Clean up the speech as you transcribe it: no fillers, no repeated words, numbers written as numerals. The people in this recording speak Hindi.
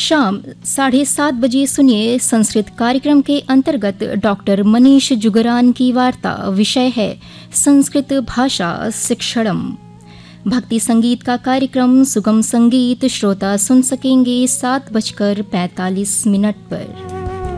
शाम 7:30 बजे सुनिए संस्कृत कार्यक्रम के अंतर्गत डॉक्टर मनीष जुगरान की वार्ता। विषय है संस्कृत भाषा शिक्षणम। भक्ति संगीत का कार्यक्रम सुगम संगीत श्रोता सुन सकेंगे 7:45 पर।